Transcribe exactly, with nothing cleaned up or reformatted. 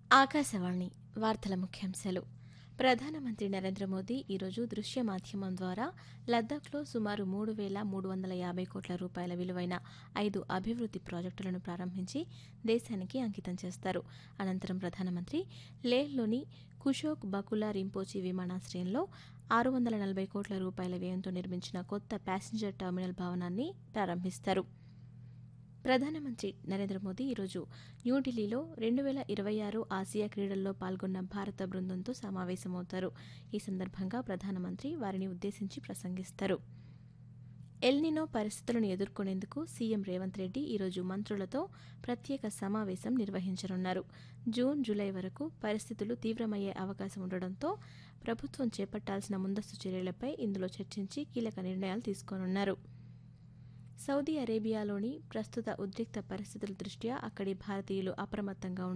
ఆకాశవాణి వార్తల ముఖ్యాంశాలు. ప్రధానమంత్రి నరేంద్ర మోదీ ఈరోజు దృశ్య మాధ్యమం ద్వారా లద్దాఖ్లో సుమారు మూడు వేల మూడు వందల యాభై కోట్ల రూపాయల విలువైన ఐదు అభివృద్ది ప్రాజెక్టులను ప్రారంభించి దేశానికి అంకితం చేస్తారు. అనంతరం ప్రధానమంత్రి లేహ్లోని కుషోక్ బకులా రింపోచి విమానాశ్రయంలో ఆరు వందల నలభై కోట్ల రూపాయల వ్యయంతో నిర్మించిన కొత్త ప్యాసింజర్ టెర్మినల్ భవనాన్ని ప్రారంభిస్తారు. ప్రధానమంత్రి నరేంద్ర మోదీ ఈరోజు న్యూఢిల్లీలో రెండు వేల ఇరవై ఆరు ఆసియా క్రీడల్లో పాల్గొన్న భారత బృందంతో సమావేశమవుతారు. ఈ సందర్భంగా ప్రధానమంత్రి వారిని ఉద్దేశించి ప్రసంగిస్తారు. ఎల్నినో పరిస్థితులను ఎదుర్కొనేందుకు సీఎం రేవంత్ రెడ్డి ఈరోజు మంత్రులతో ప్రత్యేక సమావేశం నిర్వహించనున్నారు. జూన్ జూలై వరకు పరిస్థితులు తీవ్రమయ్యే అవకాశం ఉండడంతో ప్రభుత్వం చేపట్టాల్సిన ముందస్తు చర్యలపై ఇందులో చర్చించి కీలక నిర్ణయాలు తీసుకోనున్నారు. సౌదీ అరేబియాలోని ప్రస్తుత ఉద్రిక్త పరిస్థితుల దృష్ట్యా అక్కడి భారతీయులు అప్రమత్తంగా